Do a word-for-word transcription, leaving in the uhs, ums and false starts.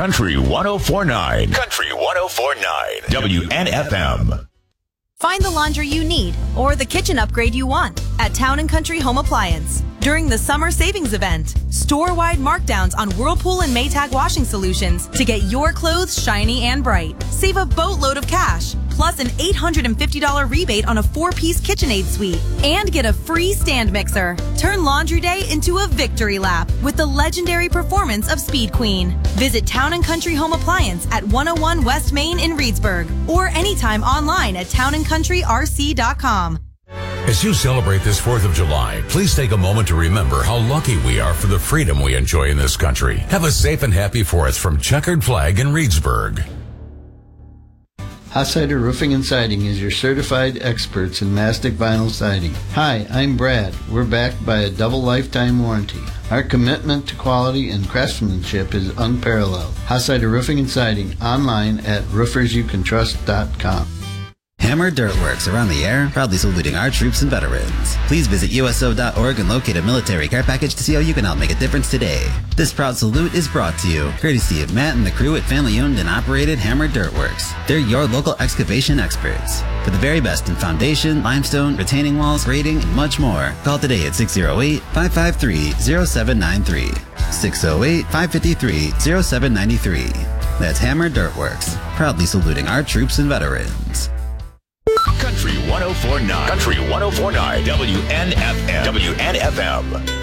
Country one oh four point nine. Country one oh four point nine. W N F M. Find the laundry you need or the kitchen upgrade you want at Town and Country Home Appliance. During the summer savings event, store-wide markdowns on Whirlpool and Maytag washing solutions to get your clothes shiny and bright. Save a boatload of cash, plus an eight hundred fifty dollars rebate on a four-piece KitchenAid suite, and get a free stand mixer. Turn laundry day into a victory lap with the legendary performance of Speed Queen. Visit Town and Country Home Appliance at one oh one West Main in Reedsburg or anytime online at town and country r c dot com. As you celebrate this fourth of July, please take a moment to remember how lucky we are for the freedom we enjoy in this country. Have a safe and happy fourth from Checkered Flag in Reedsburg. Hossider Roofing and Siding is your certified experts in mastic vinyl siding. Hi, I'm Brad. We're backed by a double lifetime warranty. Our commitment to quality and craftsmanship is unparalleled. Hossider Roofing and Siding, online at roofers you can trust dot com. Hammer Dirtworks around the air, proudly saluting our troops and veterans. Please visit U S O dot org and locate a military care package to see how you can help make a difference today. This proud salute is brought to you courtesy of Matt and the crew at family-owned and operated Hammer Dirtworks. They're your local excavation experts. For the very best in foundation, limestone, retaining walls, grading, and much more, call today at six oh eight, five five three, oh seven nine three. six oh eight, five five three, oh seven nine three. That's Hammer Dirtworks, proudly saluting our troops and veterans. Country one oh four point nine. Country one oh four point nine. W N F M. W N F M.